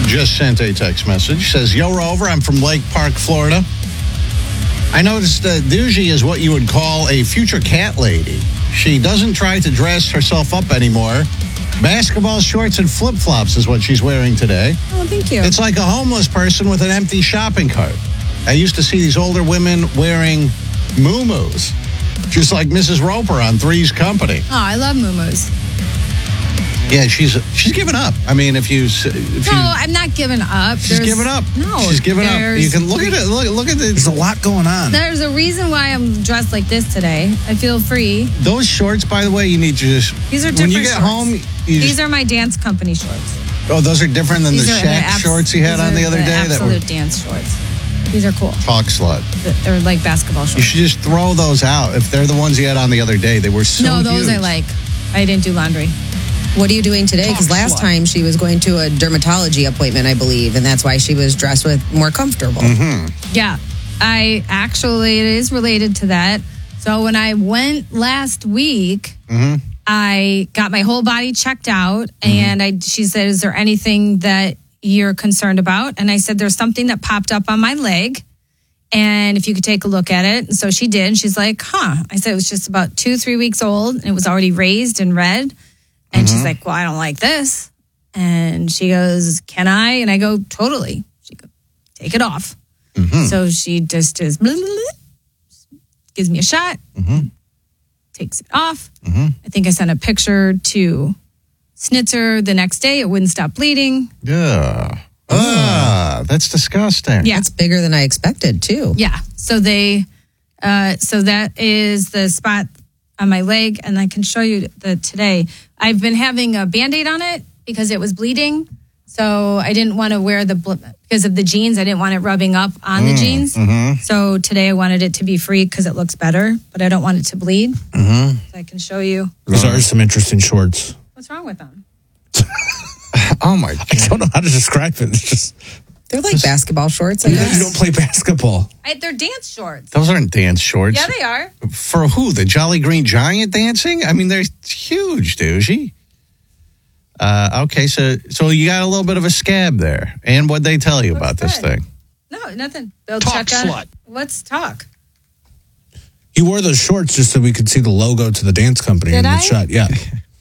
just sent a text message. Says, yo, Rover, I'm from Lake Park, Florida. I noticed that Doogie is what you would call a future cat lady. She doesn't try to dress herself up anymore. Basketball shorts and flip-flops is what she's wearing today. Oh, thank you. It's like a homeless person with an empty shopping cart. I used to see these older women wearing muumuus, just like Mrs. Roper on Three's Company. Oh, I love muumuus. Yeah, she's given up. I mean, if you No, I'm not giving up. She's given up. No, she's given up. You can look at it. Look at it. There's a lot going on. There's a reason why I'm dressed like this today. I feel free. Those shorts, by the way, you need to just. These are different when you get shorts. home. These are my dance company shorts. Oh, those are different than the Shaq shorts he had on the other day. Absolute dance shorts. These are cool. Talk slut. They're like basketball shorts. You should just throw those out. If they're the ones he had on the other day, they were so No, those huge. I like. I didn't do laundry. What are you doing today? Because last time she was going to a dermatology appointment, I believe, and that's why she was dressed with more comfortable. Mm-hmm. Yeah, it is related to that. So when I went last week, I got my whole body checked out, and she said, "Is there anything that you're concerned about?" And I said, "There's something that popped up on my leg, and if you could take a look at it." And so she did. She's like, "Huh?" I said it was just about 2-3 weeks old, and it was already raised and red. And she's like, "Well, I don't like this." And she goes, "Can I?" And I go, "Totally." She goes, "Take it off." So she just gives me a shot, takes it off. I think I sent a picture to Snitzer the next day. It wouldn't stop bleeding. Yeah. That's disgusting. Yeah. It's bigger than I expected, too. Yeah. So so that is the spot on my leg, and I can show you today. I've been having a Band-Aid on it because it was bleeding. So I didn't want to wear because of the jeans, I didn't want it rubbing up on the jeans. So today I wanted it to be free because it looks better, but I don't want it to bleed. So I can show you. Those are some interesting shorts. What's wrong with them? Oh my God. I don't know how to describe it. It's just They're like basketball shorts, I guess. you don't play basketball. They're dance shorts. Those aren't dance shorts. Yeah, they are. For who? The Jolly Green Giant dancing? I mean, they're huge, Doogie. Okay, so you got a little bit of a scab there. And what'd they tell you about this thing? No, nothing. They'll Talk check on slut. it. Let's talk. You wore those shorts just so we could see the logo to the dance company in the shot. Yeah.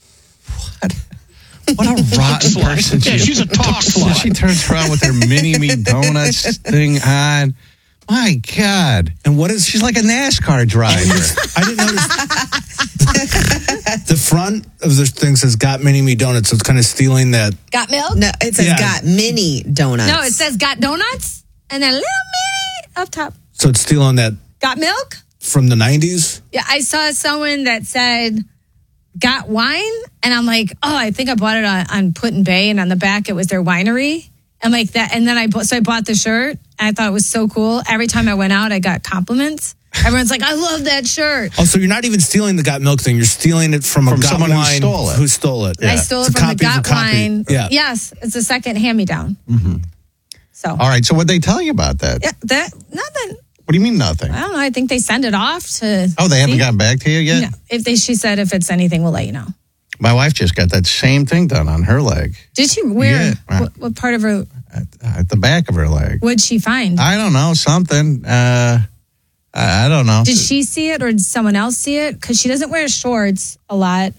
What a rotten person she is. She's a talk slut. She turns around with her mini-me donuts thing on. My God. And what is she's like a NASCAR driver. I didn't notice. The front of the thing says "Got Mini Me Donuts," so it's kind of stealing that. Got milk? No, it says got mini donuts. No, it says got donuts and then little mini up top. So it's stealing that Got milk? from the 90s. Yeah, I saw someone that said got wine, and I'm like, oh, I think I bought it on Put-in Bay, and on the back it was their winery. I'm like that, and then I bought the shirt. And I thought it was so cool. Every time I went out, I got compliments. Everyone's like, I love that shirt. Oh, so you're not even stealing the Got Milk thing. You're stealing it from Got someone Wine who stole it. I stole it from the Got Wine. Yeah. Yes, it's a second hand-me-down. So. All right, so what'd they tell you about that? Yeah, nothing. What do you mean nothing? I don't know. I think they send it off to. Oh, they haven't gotten back to you yet? No. She said if it's anything, we'll let you know. My wife just got that same thing done on her leg. Did she? Where? Yeah. What part of her? At the back of her leg. What'd she find? I don't know. Something. I don't know. Did she see it or did someone else see it? Because she doesn't wear shorts a lot.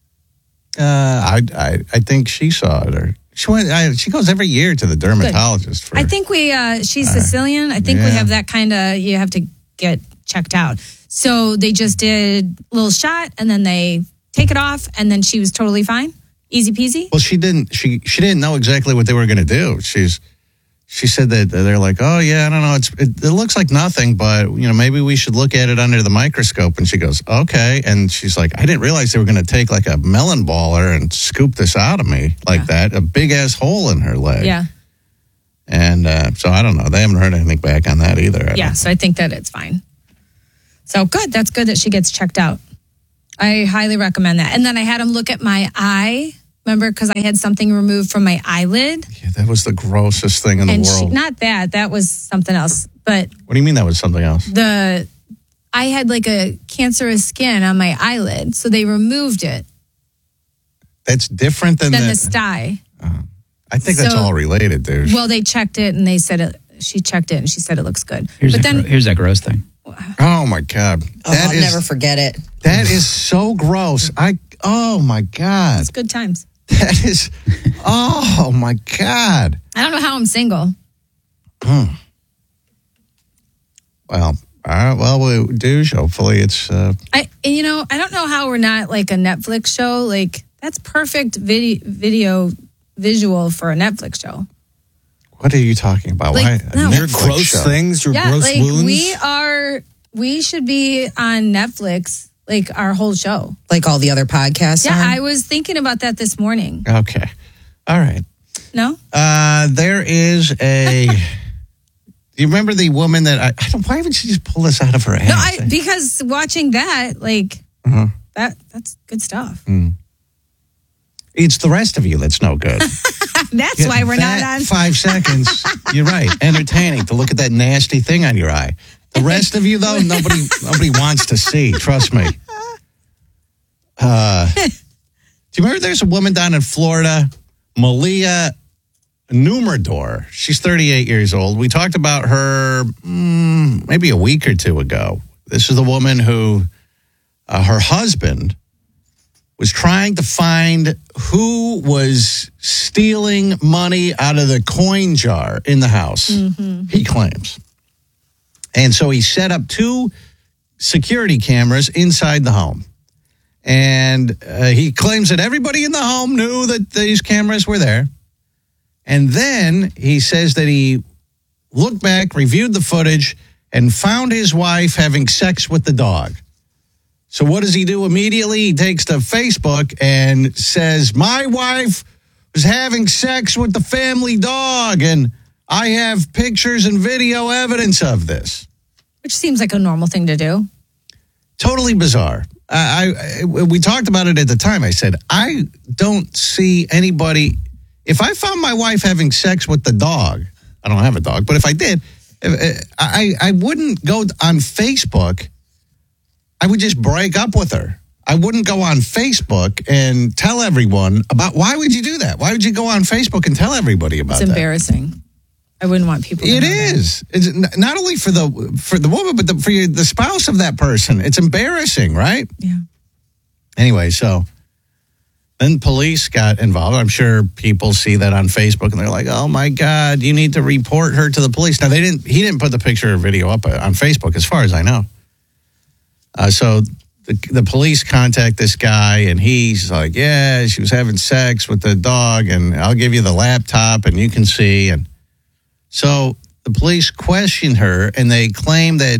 I think she saw it. Or she goes every year to the dermatologist. I think she's Sicilian. I think we have that kind of, you have to get checked out. So they just did a little shot and then they take it off and then she was totally fine. Easy peasy. Well, she didn't know exactly what they were going to do. She said that they're like, oh yeah, I don't know. It looks like nothing, but maybe we should look at it under the microscope. And she goes, okay. And she's like, I didn't realize they were going to take like a melon baller and scoop this out of me like that. A big ass hole in her leg. Yeah. And so I don't know. They haven't heard anything back on that either. So I think that it's fine. So good. That's good that she gets checked out. I highly recommend that. And then I had him look at my eye. Remember, because I had something removed from my eyelid. Yeah, that was the grossest thing in the world. Not that. That was something else. But what do you mean that was something else? I had like a cancerous skin on my eyelid, so they removed it. That's different than the sty. I think that's all related, dude. Well, they checked it and they said it. She checked it and she said it looks good. Here's that gross thing. Oh my God. I'll never forget it. That is so gross. Oh my God. It's good times. That is, oh my God. I don't know how I'm single. Well, all right. Well, douche. Hopefully it's. I don't know how we're not like a Netflix show. Like that's perfect visual for a Netflix show. What are you talking about? Like, Your gross things, your gross wounds. We should be on Netflix, like our whole show. Like all the other podcasts. Yeah, I was thinking about that this morning. Okay. All right. No? There is a. Do you remember the woman that why haven't she just pulled this out of her ass? No, because watching that, like, that's good stuff. It's the rest of you that's no good. That's why we're not on 5 seconds. You're right. Entertaining to look at that nasty thing on your eye. The rest of you, though, nobody wants to see. Trust me. Do you remember there's a woman down in Florida, Malia Numerador? She's 38 years old. We talked about her maybe a week or two ago. This is the woman who her husband was trying to find who was stealing money out of the coin jar in the house, he claims. And so he set up 2 security cameras inside the home. And he claims that everybody in the home knew that these cameras were there. And then he says that he looked back, reviewed the footage, and found his wife having sex with the dog. So what does he do immediately? He takes to Facebook and says, my wife was having sex with the family dog, and I have pictures and video evidence of this. Which seems like a normal thing to do. Totally bizarre. We talked about it at the time. I said, I don't see anybody. If I found my wife having sex with the dog, I don't have a dog, but if I did, I wouldn't go on Facebook. I would just break up with her. I wouldn't go on Facebook and tell everyone about. Why would you do that? Why would you go on Facebook and tell everybody about that? It's embarrassing. I wouldn't want people to know is. It's not only for the woman, but for the spouse of that person. It's embarrassing, right? Yeah. Anyway, so then police got involved. I'm sure people see that on Facebook and they're like, "Oh my God, you need to report her to the police." Now he didn't put the picture or video up on Facebook, as far as I know. So the police contact this guy, and he's like, "Yeah, she was having sex with the dog, and I'll give you the laptop, and you can see." And so the police questioned her, and they claim that.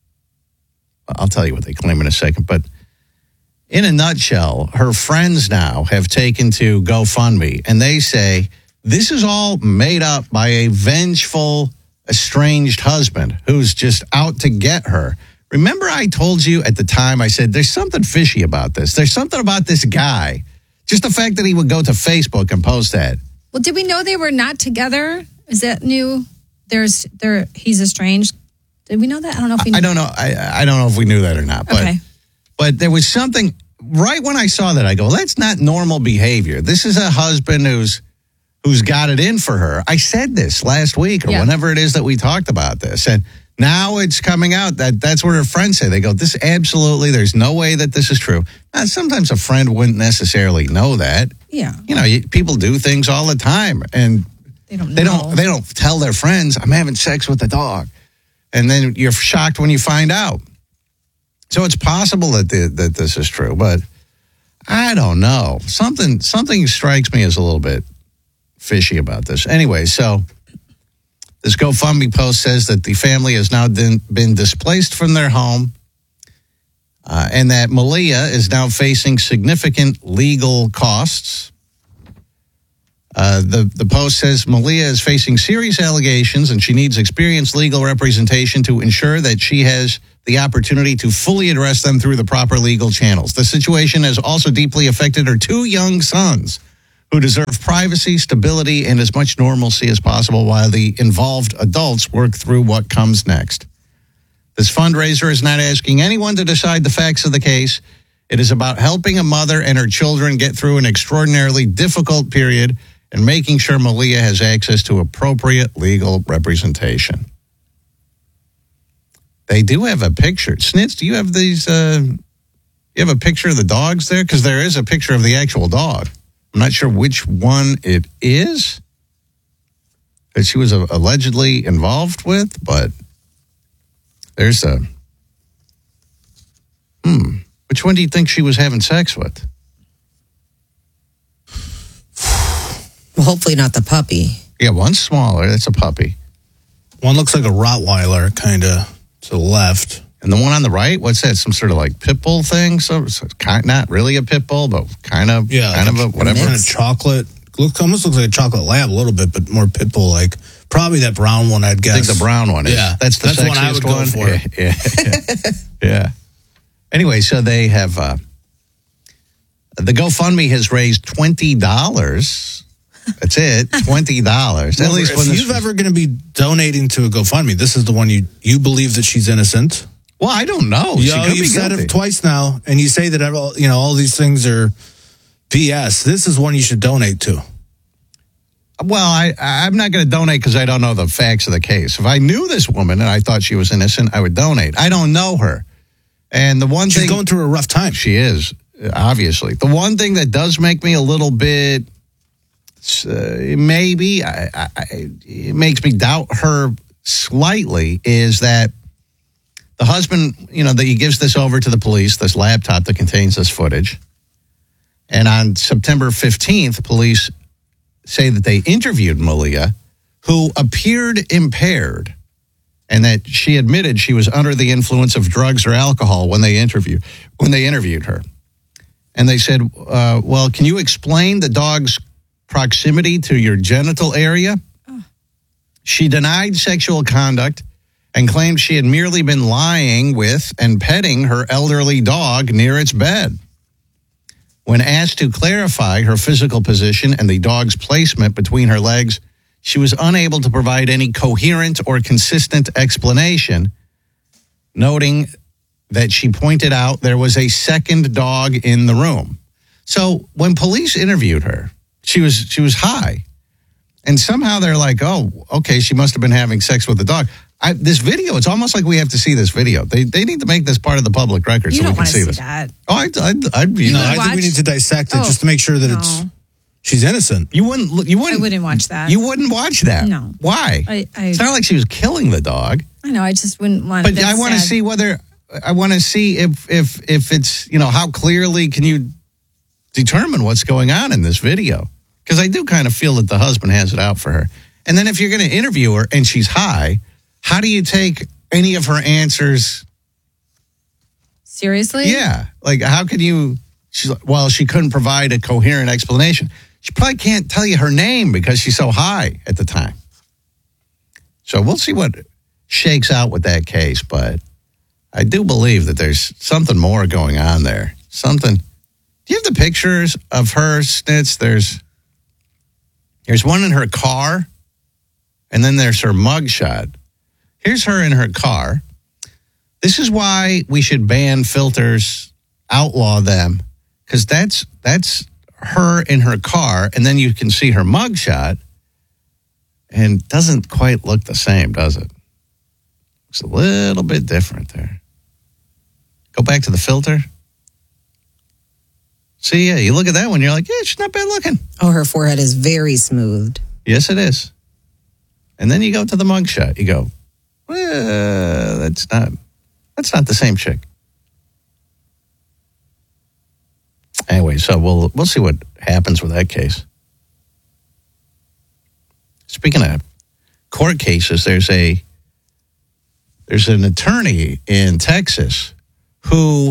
I'll tell you what they claim in a second, but in a nutshell, her friends now have taken to GoFundMe, and they say this is all made up by a vengeful, estranged husband who's just out to get her. Remember I told you at the time, I said, there's something fishy about this. There's something about this guy. Just the fact that he would go to Facebook and post that. Well, did we know they were not together? Is that new? He's estranged. Did we know that? I don't know if we knew. I don't know. I don't know if we knew that or not. But, okay. But there was something, right when I saw that, I go, that's not normal behavior. This is a husband who's got it in for her. I said this last week or whenever it is that we talked about this. And now it's coming out that's what her friends say. They go, this absolutely, there's no way that this is true. Now, sometimes a friend wouldn't necessarily know that. Yeah. You know, people do things all the time, and they don't tell their friends, I'm having sex with a dog. And then you're shocked when you find out. So it's possible that this is true, but I don't know. Something strikes me as a little bit fishy about this. Anyway, so this GoFundMe post says that the family has now been displaced from their home, and that Malia is now facing significant legal costs. The post says Malia is facing serious allegations, and she needs experienced legal representation to ensure that she has the opportunity to fully address them through the proper legal channels. The situation has also deeply affected her 2 young sons, who deserve privacy, stability, and as much normalcy as possible while the involved adults work through what comes next. This fundraiser is not asking anyone to decide the facts of the case. It is about helping a mother and her children get through an extraordinarily difficult period and making sure Malia has access to appropriate legal representation. They do have a picture. Snitz, do you have these? You have a picture of the dogs there? Because there is a picture of the actual dog. I'm not sure which one it is that she was allegedly involved with, but there's a... Which one do you think she was having sex with? Well, hopefully not the puppy. Yeah, one's smaller. That's a puppy. One looks like a Rottweiler, kind of to the left. And the one on the right, what's that? Some sort of like pit bull thing? So not really a pit bull, but kind of a whatever. Kind of chocolate. Almost looks like a chocolate lab a little bit, but more pit bull like. Probably that brown one, I'd guess. I think the brown one is. Yeah, that's the sexiest one I would go for. Yeah. Anyway, so they have the GoFundMe has raised $20. That's it, $20. At least if you've ever going to be donating to a GoFundMe, this is the one you believe that she's innocent. Well, I don't know. You've said it twice now, and you say that all these things are BS. This is one you should donate to. Well, I'm not going to donate because I don't know the facts of the case. If I knew this woman and I thought she was innocent, I would donate. I don't know her. And the one thing... She's going through a rough time. She is, obviously. The one thing that does make me a little bit... maybe it makes me doubt her slightly is that the husband, that he gives this over to the police, this laptop that contains this footage. And on September 15th, police say that they interviewed Malia, who appeared impaired, and that she admitted she was under the influence of drugs or alcohol when they interviewed her. And they said, well, can you explain the dog's proximity to your genital area? She denied sexual conduct and claimed she had merely been lying with and petting her elderly dog near its bed. When asked to clarify her physical position and the dog's placement between her legs, she was unable to provide any coherent or consistent explanation, noting that she pointed out there was a second dog in the room. So when police interviewed her, she was high. And somehow they're like, oh, okay, she must have been having sex with the dog. This video, it's almost like we have to see this video. They need to make this part of the public record so we can see this. That. Oh, I think we need to dissect it just to make sure that she's innocent. I wouldn't watch that. You wouldn't watch that? No. Why? It's not like she was killing the dog. I know, I just wouldn't want to. But I want to see if it's, how clearly can you determine what's going on in this video? Because I do kind of feel that the husband has it out for her. And then if you're going to interview her and she's high, how do you take any of her answers seriously? Yeah. Like, how can you... she couldn't provide a coherent explanation. She probably can't tell you her name because she's so high at the time. So we'll see what shakes out with that case. But I do believe that there's something more going on there. Something... Do you have the pictures of her, Snitz? There's one in her car, and then there's her mugshot. Here's her in her car. This is why we should ban filters, outlaw them, because that's her in her car, and then you can see her mugshot, and doesn't quite look the same, does it? Looks a little bit different there. Go back to the filter. See, yeah, you look at that one, you're like, yeah, she's not bad looking. Oh, her forehead is very smooth. Yes, it is. And then you go to the mugshot. You go, well, that's not the same chick. Anyway, so we'll see what happens with that case. Speaking of court cases, there's an attorney in Texas who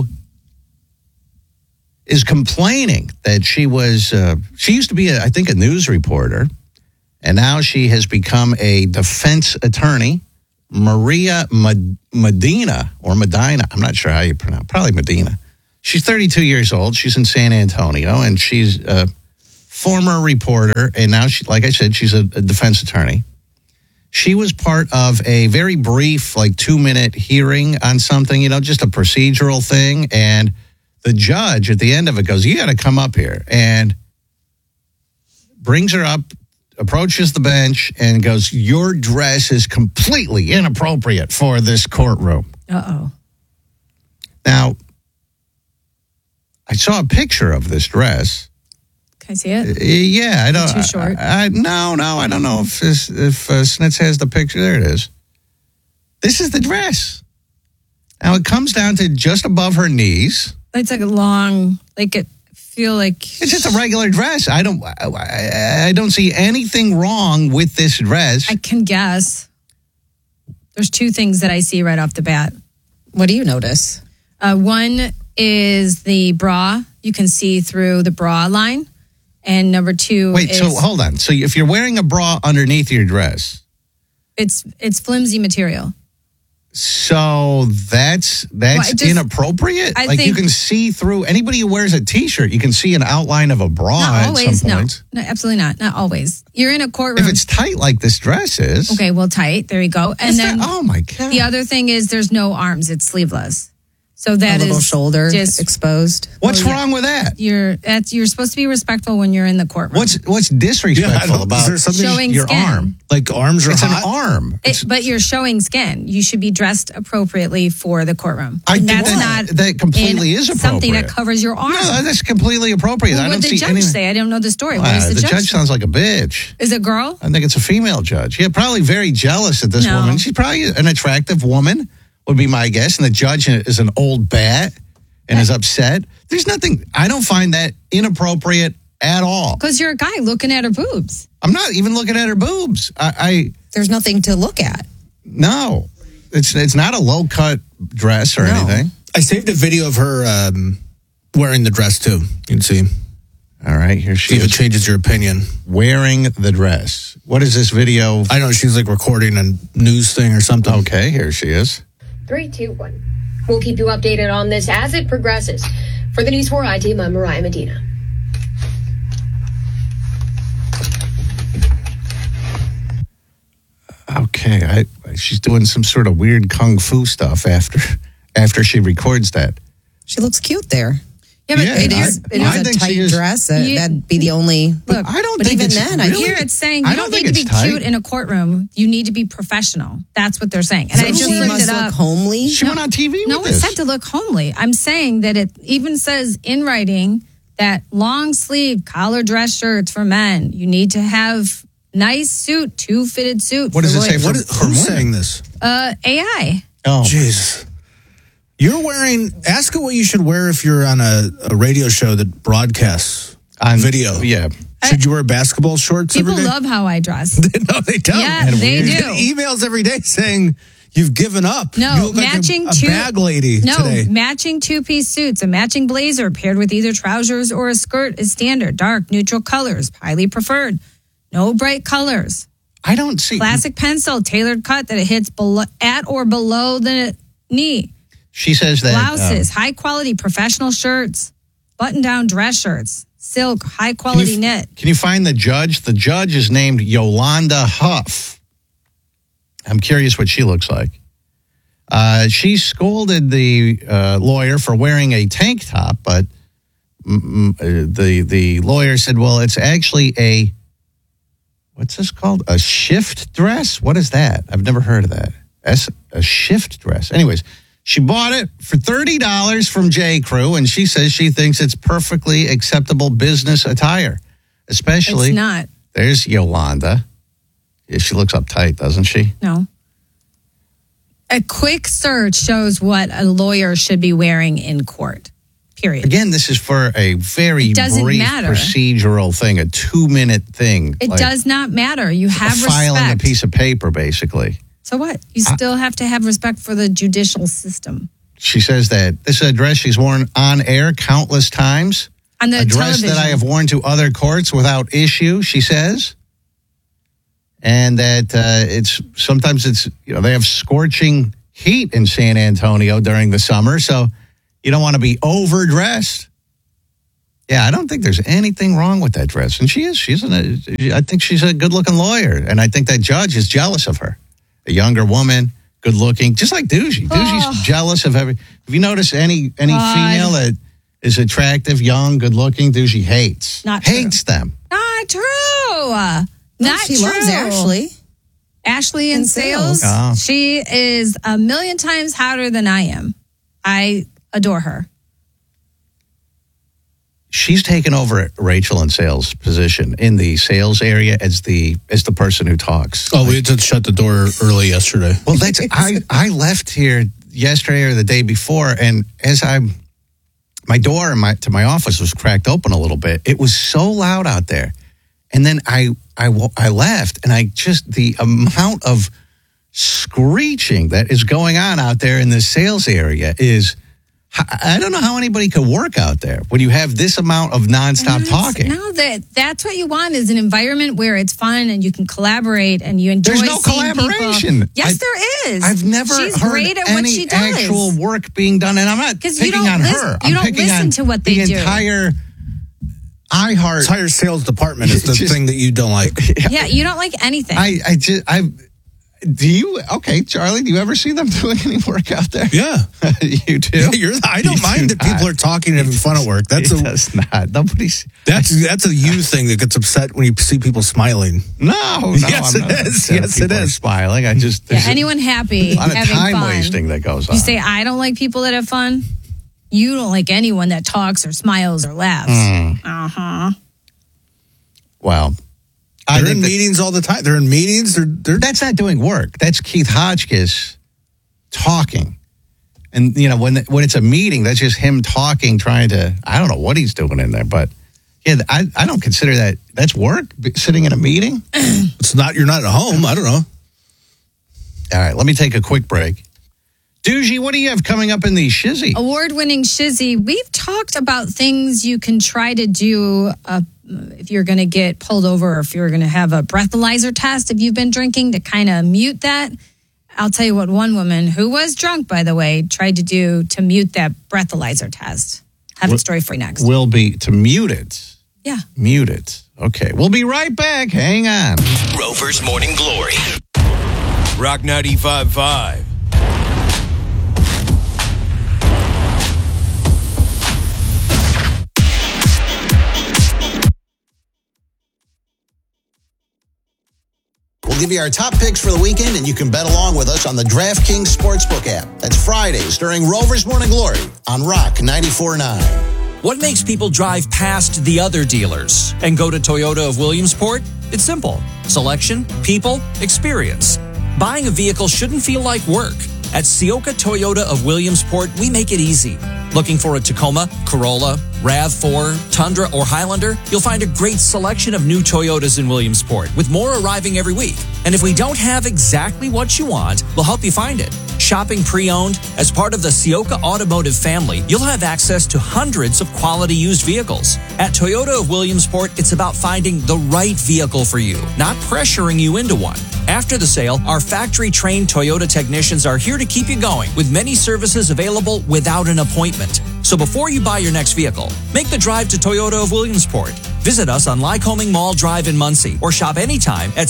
is complaining that she used to be, I think, a news reporter, and now she has become a defense attorney. Maria Medina, I'm not sure how you pronounce, probably Medina. She's 32 years old. She's in San Antonio, and she's a former reporter, and now, like I said, she's a defense attorney. She was part of a very brief, 2-minute hearing on something, just a procedural thing, and the judge at the end of it goes, you got to come up here. And brings her up, approaches the bench, and goes, "Your dress is completely inappropriate for this courtroom." Uh-oh. Now, I saw a picture of this dress. Can I see it? Yeah, I don't. Too short? No, I don't know if Snitz has the picture. There it is. This is the dress. Now it comes down to just above her knees. It's like a long, like it feel like It's just a regular dress. I don't see anything wrong with this dress. I can guess. There's two things that I see right off the bat. What do you notice? One is the bra. You can see through the bra line. And number two Wait, is... so hold on. So if you're wearing a bra underneath your dress, It's flimsy material. so that's just- inappropriate? I Like you think- can see through, anybody who wears a T-shirt, you can see an outline of a bra Not at always, some no. point. No, absolutely not. Not always. You're in a courtroom. If it's tight like this dress is. Okay, well, tight. There you go. And Is then that- oh my God. the other thing is there's no arms. It's sleeveless. So that A little is shoulder just exposed. What's yeah. wrong with that? you're supposed to be respectful when you're in the courtroom. What's disrespectful is about there something Showing your skin. arm? Like arms are It's hot? an arm. But you're showing skin. You should be dressed appropriately for the courtroom. I And think that's that- not that completely in is something that appropriate. covers your arm. No, that's completely appropriate. Well, I what don't did the see judge anything. say? I don't know the story. What Wow, does the the judge sounds like a bitch. Is it a girl? I think it's a female judge. Yeah, probably very jealous at this No. woman. She's probably an attractive woman, would be my guess. And the judge is an old bat and is upset. There's nothing, I don't find that inappropriate at all. Because you're a guy looking at her boobs. I'm not even looking at her boobs. There's nothing to look at. No, it's not a low cut dress or No. anything. I saved a video of her wearing the dress too. You can see. All right, here she See if it is changes your opinion. wearing the dress. What is this video? I know she's like recording a news thing or something. Okay, here she is. 3, 2, 1. We'll keep you updated on this as it progresses. For the News 4 team, I'm Mariah Medina. Okay, she's doing some sort of weird kung fu stuff after she records that. She looks cute there. Yeah, but Yeah, It I- is, I a think she tight is- dress. You- That'd be the only. look, I don't but think even it's then, I really, here it's saying I you don't don't need think to be it's tight. cute in a courtroom. You need to be professional. That's what they're saying. And I just she looked must it look up. homely. She went on TV No with one this. said to look homely. I'm saying that it even says in writing that long sleeve collar dress shirts for men. You need to have nice suit, 2 fitted suit. What does for it say women. for Who's women? saying this? AI. Oh, Jeez. You're wearing, ask her what you should wear if you're on a radio show that broadcasts on video. Yeah. Should you wear basketball shorts People every day? love how I dress. No, they don't. Yeah, they You do. get emails every day saying you've given up. No, you look matching like a bag lady No, today. matching 2-piece suits. A matching blazer paired with either trousers or a skirt is standard. Dark, neutral colors, highly preferred. No bright colors. I don't see. Classic pencil, tailored cut that it hits at or below the knee. She says that Blouses, high quality professional shirts, button down dress shirts, silk, high quality knit. Can you find the judge? The judge is named Yolanda Huff. I'm curious what she looks like. She scolded the lawyer for wearing a tank top, but the lawyer said, well, it's actually what's this called? A shift dress? What is that? I've never heard of that. A shift dress. Anyways, she bought it for $30 from J. Crew, and she says she thinks it's perfectly acceptable business attire. Especially, It's not. there's Yolanda. Yeah, she looks uptight, doesn't she? No. A quick search shows what a lawyer should be wearing in court. Period. Again, this is for a very It doesn't brief matter. procedural thing, a 2-minute thing. It like does not matter. You have filing respect. a piece of paper, basically. So what? You still have to have respect for the judicial system. She says that this is a dress she's worn on air countless times. On the A dress television. that I have worn to other courts without issue, she says. And that sometimes they have scorching heat in San Antonio during the summer, so you don't want to be overdressed. Yeah, I don't think there's anything wrong with that dress. And I think she's a good-looking lawyer, and I think that judge is jealous of her. A younger woman, good-looking, just like Doogie. Doogie's jealous of every. Have you noticed any female that is attractive, young, good-looking? Doogie hates. Not true. hates them. Not not true. Not she true. loves Ashley. Ashley in sales. Oh. She is a million times hotter than I am. I adore her. She's taken over Rachel in sales position in the sales area as the person who talks. Oh, we had to shut the door early yesterday. Well, that's I left here yesterday or the day before, and as my door to my office was cracked open a little bit. It was so loud out there, and then I left, and the amount of screeching that is going on out there in the sales area is. I don't know how anybody could work out there when you have this amount of nonstop talking. No, that's what you want is an environment where it's fun and you can collaborate and you enjoy. There's no seeing collaboration. People. Yes, there is. I've never She's heard great at any what she does. actual work being done, and I'm not picking on her. You don't listen to what they do. The entire iHeart entire sales department is the thing that you don't like. Yeah, you don't like anything. Do you? Okay, Charlie, do you ever see them doing any work out there? Yeah. You do? Yeah, I don't mind that people are talking and having fun at work. That's not. Nobody's. That's a you thing that gets upset when you see people smiling. No. Yes, it is. Yes, it is. Smiling. Anyone happy, a lot of having time fun. wasting that goes on. You say, I don't like people that have fun. You don't like anyone that talks or smiles or laughs. Uh-huh. Well, they're in meetings all the time. They're in meetings. That's not doing work. That's Keith Hotchkiss talking. And, when it's a meeting, that's just him talking, trying to, I don't know what he's doing in there. But, yeah, I don't consider that's work, sitting in a meeting. It's not, you're not at home. I don't know. All right, let me take a quick break. Doogie, what do you have coming up in the Shizzy? Award-winning Shizzy. We've talked about things you can try to do if you're going to get pulled over or if you're going to have a breathalyzer test if you've been drinking to kind of mute that. I'll tell you what one woman, who was drunk, by the way, tried to do to mute that breathalyzer test. Have a story for you next. Will be to mute it. Yeah. Mute it. Okay. We'll be right back. Hang on. Rover's Morning Glory. Rock 95.5. We'll give you our top picks for the weekend, and you can bet along with us on the DraftKings Sportsbook app. That's Fridays during Rover's Morning Glory on Rock 94.9. What makes people drive past the other dealers and go to Toyota of Williamsport? It's simple. Selection, people, experience. Buying a vehicle shouldn't feel like work. At Sioka Toyota of Williamsport, we make it easy. Looking for a Tacoma, Corolla, RAV4, Tundra, or Highlander? You'll find a great selection of new Toyotas in Williamsport, with more arriving every week. And if we don't have exactly what you want, we'll help you find it. Shopping pre-owned? As part of the Sioka Automotive family, you'll have access to hundreds of quality used vehicles. At Toyota of Williamsport, it's about finding the right vehicle for you, not pressuring you into one. After the sale, our factory-trained Toyota technicians are here to keep you going with many services available without an appointment. So before you buy your next vehicle, make the drive to Toyota of Williamsport. Visit us on Lycoming Mall Drive in Muncie or shop anytime at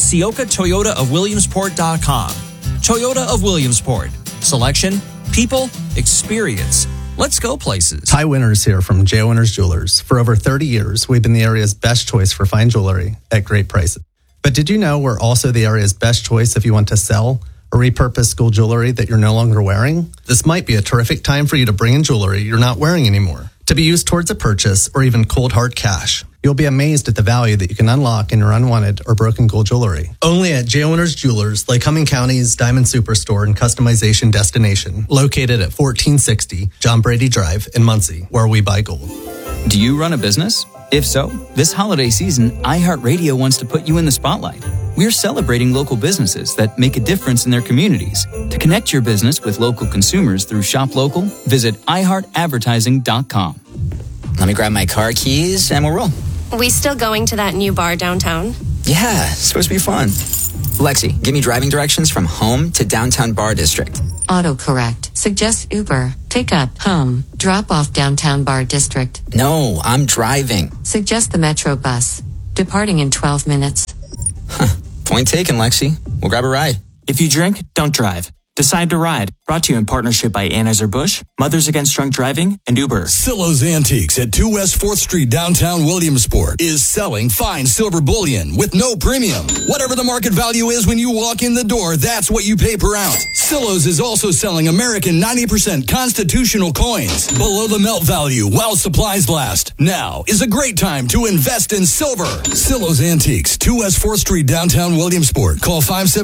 SiokaToyotaofWilliamsport.com. Toyota of Williamsport. Selection, people, experience. Let's go places. Ty Winters here from J. Winters Jewelers. For over 30 years, we've been the area's best choice for fine jewelry at great prices. But did you know we're also the area's best choice if you want to sell or repurpose school jewelry that you're no longer wearing? This might be a terrific time for you to bring in jewelry you're not wearing anymore, to be used towards a purchase or even cold hard cash. You'll be amazed at the value that you can unlock in your unwanted or broken gold jewelry. Only at J. Winters Jewelers, Lycoming County's Diamond Superstore and Customization Destination, located at 1460 John Brady Drive in Muncie, where we buy gold. Do you run a business? If so, this holiday season, iHeartRadio wants to put you in the spotlight. We're celebrating local businesses that make a difference in their communities. To connect your business with local consumers through Shop Local, visit iHeartAdvertising.com. Let me grab my car keys and we'll roll. We still going to that new bar downtown? Yeah, it's supposed to be fun. Lexi, give me driving directions from home to downtown Bar District. Autocorrect. Suggest Uber. Pick up. Home. Drop off downtown Bar District. No, I'm driving. Suggest the Metro bus. Departing in 12 minutes. Point taken, Lexi. We'll grab a ride. If you drink, don't drive. Decide to ride. Brought to you in partnership by Anheuser-Busch, Mothers Against Drunk Driving, and Uber. Silo's Antiques at 2 West 4th Street, downtown Williamsport, is selling fine silver bullion with no premium. Whatever the market value is when you walk in the door, that's what you pay per ounce. Silo's is also selling American 90% constitutional coins below the melt value while supplies last. Now is a great time to invest in silver. Silo's Antiques, 2 West 4th Street, downtown Williamsport. Call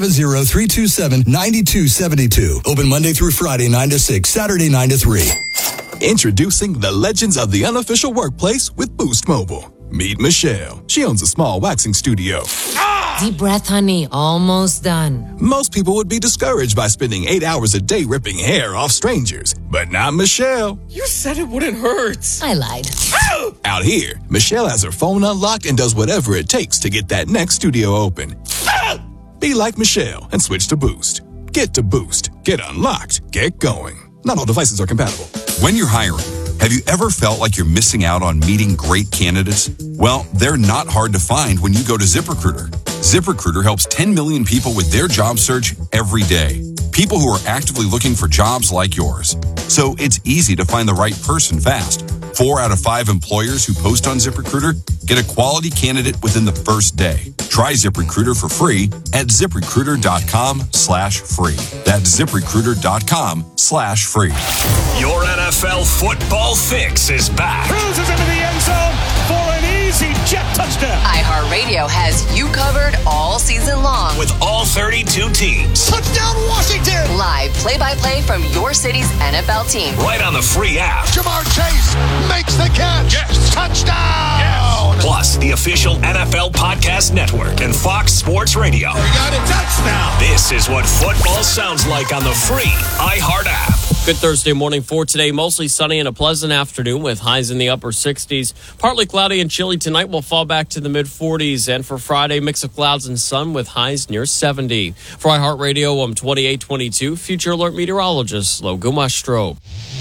570-327-9272. Open Monday through Friday, 9 to 6, Saturday, 9 to 3. Introducing the legends of the unofficial workplace with Boost Mobile. Meet Michelle. She owns a small waxing studio. Deep breath, honey. Almost done. Most people would be discouraged by spending 8 hours a day ripping hair off strangers, but not Michelle. You said it wouldn't hurt. I lied. Out here, Michelle has her phone unlocked and does whatever it takes to get that next studio open. Be like Michelle and switch to Boost. Get to Boost. Get unlocked. Get going. Not all devices are compatible. When you're hiring, have you ever felt like you're missing out on meeting great candidates? Well, they're not hard to find when you go to ZipRecruiter. ZipRecruiter helps 10 million people with their job search every day. People who are actively looking for jobs like yours. So it's easy to find the right person fast. 4 out of 5 employers who post on ZipRecruiter get a quality candidate within the first day. Try ZipRecruiter for free at ZipRecruiter.com/free. That's ZipRecruiter.com/free. Your NFL football fix is back. Cruises into the end zone for an easy jet touchdown. iHeartRadio has you covered all season long. With all 32 teams. Touchdown Washington! Live play-by-play from your city's NFL team. Right on the free app. Jamar Chase makes the catch. Yes. Touchdown! Yes. Plus, the official NFL Podcast Network and Fox Sports Radio. We got a touchdown! This is what football sounds like on the free iHeart app. Good Thursday morning for today. Mostly sunny and a pleasant afternoon with highs in the upper 60s. Partly cloudy and chilly tonight. Will fall back to the mid-40s. And for Friday, mix of clouds and sun with highs near 70. For iHeartRadio, I'm 2822 Future Alert meteorologist Logan Mastro.